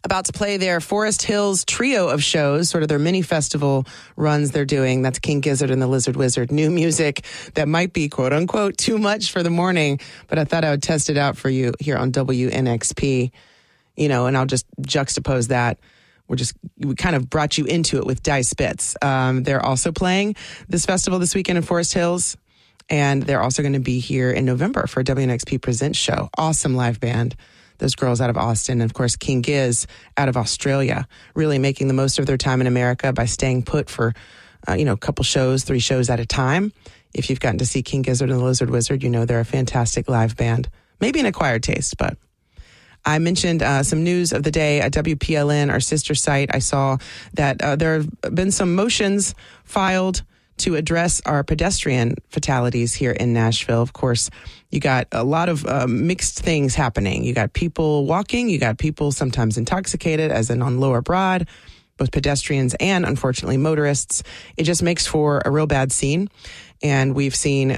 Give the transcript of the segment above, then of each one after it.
about to play their Forest Hills trio of shows, sort of their mini festival runs they're doing. That's King Gizzard and the Lizard Wizard. New music that might be, quote unquote, too much for the morning, but I thought I would test it out for you here on WNXP. You know, and I'll just juxtapose that. We kind of brought you into it with Dice Spitz. They're also playing this festival this weekend in Forest Hills, and they're also going to be here in November for a WNXP Presents show. Awesome live band. Those girls out of Austin, and of course King Giz out of Australia, really making the most of their time in America by staying put for, a couple shows, 3 shows at a time. If you've gotten to see King Gizzard and the Lizard Wizard, you know they're a fantastic live band. Maybe an acquired taste, but I mentioned some news of the day at WPLN, our sister site. I saw that there have been some motions filed to address our pedestrian fatalities here in Nashville. Of course, you got a lot of mixed things happening. You got people walking, you got people sometimes intoxicated, as in on Lower Broad, both pedestrians and, unfortunately, motorists. It just makes for a real bad scene. And we've seen,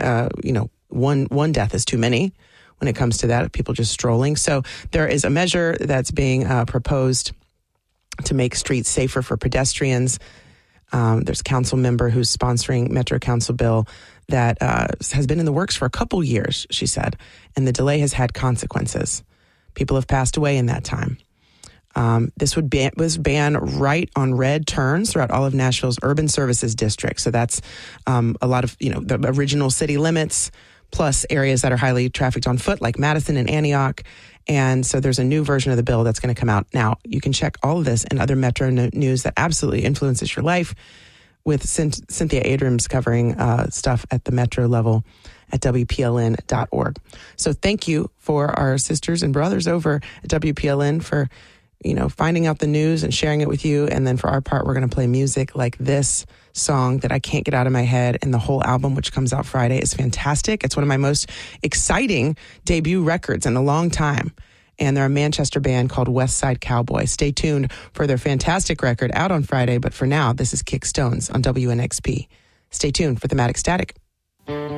one death is too many when it comes to that, people just strolling. So there is a measure that's being proposed to make streets safer for pedestrians. There's a council member who's sponsoring Metro Council bill that has been in the works for a couple years, she said, and the delay has had consequences. People have passed away in that time. This was banned right on red turns throughout all of Nashville's urban services district. So that's a lot of, the original city limits, plus areas that are highly trafficked on foot, like Madison and Antioch. And so there's a new version of the bill that's going to come out. Now, you can check all of this and other Metro news that absolutely influences your life with Cynthia Abrams covering stuff at the Metro level at WPLN.org. So thank you for our sisters and brothers over at WPLN for, finding out the news and sharing it with you. And then for our part, we're going to play music like this song that I can't get out of my head. And the whole album, which comes out Friday, is fantastic. It's one of my most exciting debut records in a long time. And they're a Manchester band called West Side Cowboy. Stay tuned for their fantastic record out on Friday. But for now, this is Kick Stones on WNXP. Stay tuned for Thematic Static.